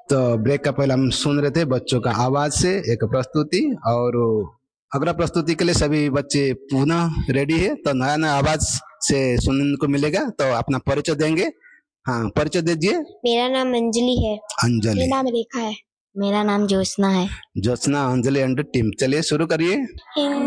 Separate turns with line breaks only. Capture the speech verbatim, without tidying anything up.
तो ब्रेक का पहले हम सुन रहे थे बच्चों का आवाज से एक प्रस्तुति, और अगला प्रस्तुति के लिए सभी बच्चे पुनः रेडी है। तो नया नया आवाज से सुनने को मिलेगा, तो अपना परिचय देंगे। हाँ, परिचय दीजिए।
मेरा नाम अंजलि है।
अंजलि।
मेरा नाम रेखा है। मेरा नाम ज्योत्सना है।
ज्योत्सना, अंजलि एंड टीम, चलिए शुरू करिए।